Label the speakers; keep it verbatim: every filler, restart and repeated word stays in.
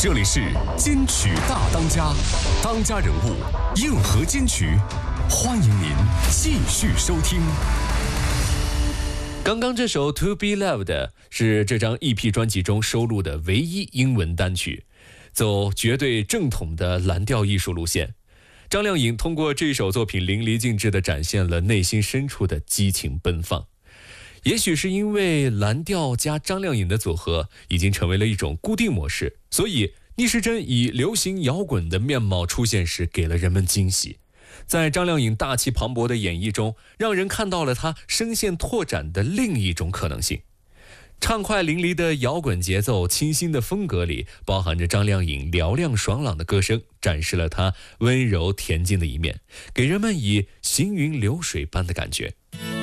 Speaker 1: 这里是金曲大当家，当家人物硬核金曲，欢迎您继续收听。
Speaker 2: 刚刚这首 To Be Loved 是这张 E P 专辑中收录的唯一英文单曲，走绝对正统的蓝调艺术路线。张靓颖通过这首作品淋漓尽致地展现了内心深处的激情奔放。也许是因为蓝调加张靓颖的组合已经成为了一种固定模式，所以逆时针以流行摇滚的面貌出现时给了人们惊喜。在张靓颖大气磅礴的演绎中，让人看到了她声线拓展的另一种可能性。畅快淋漓的摇滚节奏，清新的风格里包含着张靓颖嘹亮爽朗的歌声，展示了她温柔恬静的一面，给人们以行云流水般的感觉。